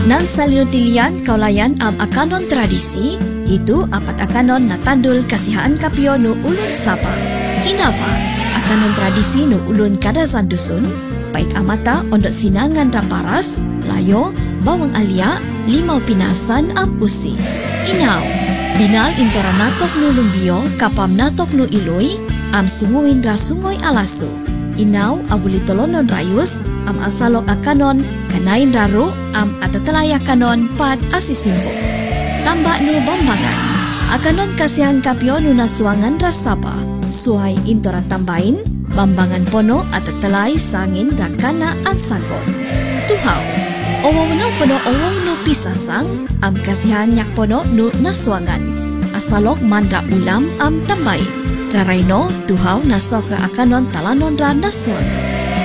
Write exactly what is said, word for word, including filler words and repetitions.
Nan salinutilian kaulayan am akanon tradisi, itu apat akanon na tandul kasihaan kapio nu ulun sapa. Hinawa, akanon tradisi nu ulun kadazan dusun, pait amata ondok sinangan raparas, layo, bawang alia, limau pinasan am usi. Inaw, binal intera natok nu lumbio kapam natok nu iloy, am sunguin rasungoy alasu. Inaw abuli tolonon rayus, am asalok akanon, kanain raro, am atatelaya kanon pat asisimpo. Tambak nu bambangan, akanon kasihan kapio nu nasuangan rasapa, suai intora tambain, bambangan pono atatelay sangin rakana at sagon. Tuhaw, owong no pono owong nu pisasang, am kasihan yak pono nu nasuangan. Asalok mandra ulam am tambain. Rarayno, tuhaw nasok ra akanon talanon ra nasuangan.